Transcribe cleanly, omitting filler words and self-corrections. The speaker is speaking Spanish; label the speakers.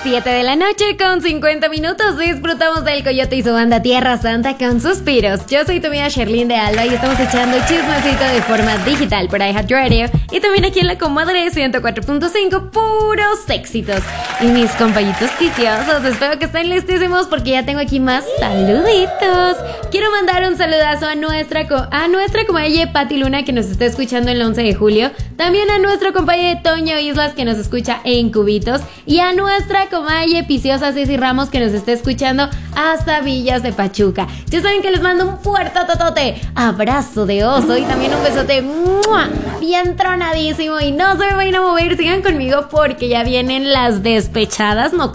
Speaker 1: 7 de la noche con 50 minutos disfrutamos del Coyote y su banda Tierra Santa con Suspiros. Yo soy tu amiga Sherlyn de Alba y estamos echando chismecito de forma digital por iHeartRadio y también aquí en la comadre 104.5, puros éxitos. Y mis compañitos quisquiosos, espero que estén listísimos porque ya tengo aquí más saluditos. Quiero mandar un saludazo a nuestra compañera Pati Luna que nos está escuchando el 11 de julio, también a nuestro compañero Toño Islas que nos escucha en Cubitos y a nuestra comadre Piciosa Ceci Ramos que nos está escuchando hasta Villas de Pachuca. Ya saben que les mando un fuerte totote abrazo de oso y también un besote bien tronadísimo y no se me vayan a mover, sigan conmigo porque ya vienen las despechadas nocturnas.